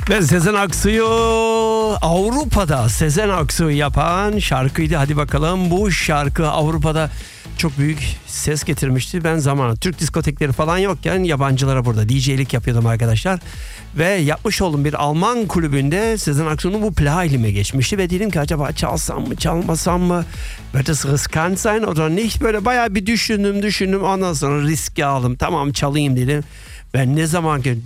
Ve Sezen Aksu'yu Avrupa'da Sezen Aksu'yu yapan şarkıydı. Hadi bakalım, bu şarkı Avrupa'da çok büyük ses getirmişti. Ben zamanında Türk diskotekleri falan yokken yabancılara burada DJ'lik yapıyordum arkadaşlar. Ve yapmış olduğum bir Alman kulübünde Sezen Aksu'nun bu plağı elime geçmişti. Ve dedim ki acaba çalsam mı çalmasam mı? Wird es riskant sein oder nicht? Böyle bayağı bir düşündüm. Ondan sonra riske aldım. Tamam, çalayım dedim. Ben ne zaman ki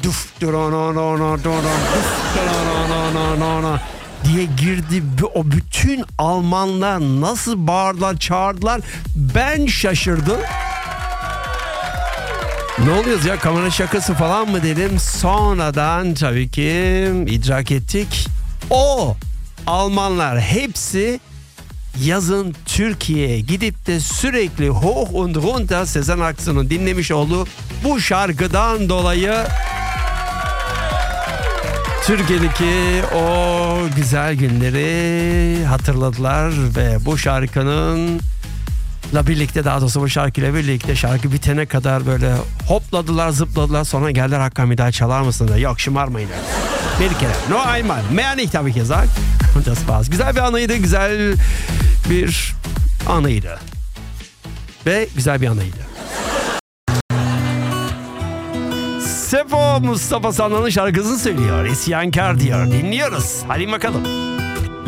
diye girdi, o bütün Almanlar nasıl bağırdılar, çağırdılar, ben şaşırdım. Ne oluyoruz ya, kamera şakası falan mı dedim. Sonradan tabii ki idrak ettik. O Almanlar hepsi yazın Türkiye'ye gidip de sürekli hoch und runter Sezen Aksu'nun dinlemiş olduğu bu şarkıdan dolayı Türkiye'deki o güzel günleri hatırladılar ve bu şarkının birlikte, daha doğrusu bu şarkıyla birlikte şarkı bitene kadar böyle hopladılar, zıpladılar. Sonra geldiler, Hakan bir daha çalar mısın da, yok şımarmayın. Bir kere, no einmal, mehr nicht habe ich gesagt. Und das war's. Güzel bir anıydı, güzel bir anıydı. Ve güzel bir anıydı. Sefo Mustafa Sandal'ın şarkısını söylüyor. İsyankar diyor. Dinliyoruz. Hadi bakalım.